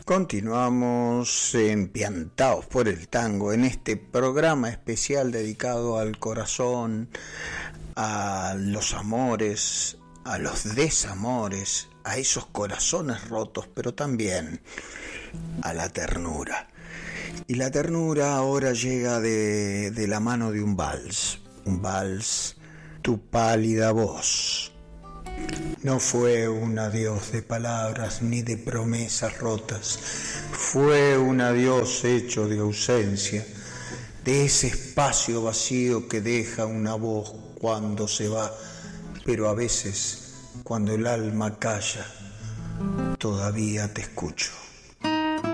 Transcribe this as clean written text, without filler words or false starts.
Continuamos empiantados por el tango en este programa especial dedicado al corazón, a los amores, a los desamores, a esos corazones rotos, pero también a la ternura. Y la ternura ahora llega de la mano de un vals, Tu pálida voz. No fue un adiós de palabras ni de promesas rotas, fue un adiós hecho de ausencia, de ese espacio vacío que deja una voz cuando se va, pero a veces, cuando el alma calla, todavía te escucho.